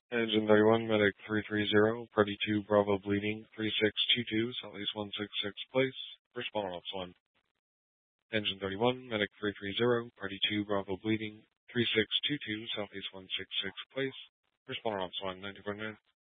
Engine 31, Medic 330, Party 2, Bravo bleeding, 3622, Southeast 166 place, respond ops 1. Engine 31, Medic 330, Party 2, Bravo bleeding, 3622, Southeast 166 place, respond ops 1, 94.9.